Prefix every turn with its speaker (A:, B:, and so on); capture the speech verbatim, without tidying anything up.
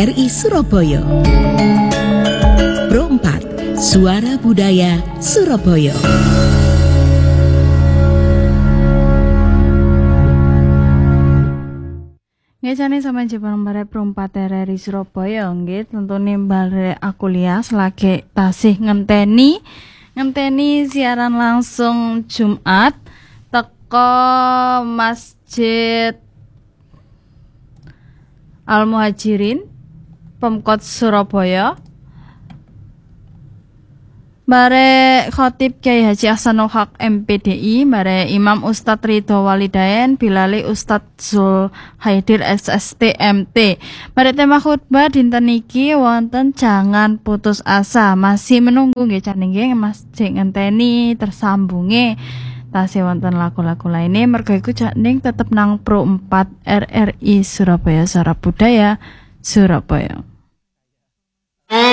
A: R I Surabaya. Pro empat, Suara Budaya Surabaya.
B: Ngecane sama Jepang bare Pro empat R I Surabaya nggih tentune bare aku lias lagi tasih ngenteni ngenteni siaran langsung Jumat teko Masjid Al Muhajirin Pemkot Surabaya. Bare Khotib Kyai Haji Ahsanul Haq M P D I, bare Imam Ustadz Ridho Walidain, Bilali Ustadz Zul Haidir S S T M T. Bare tema khutbah dinten iki wonten jangan putus asa, masih menunggu nggih nggih masih ngenteni tersambunge tasih wonten lagu-lagu lainnya mergo iku ning tetep nang Pro empat R R I Surabaya Suara Budaya Surabaya.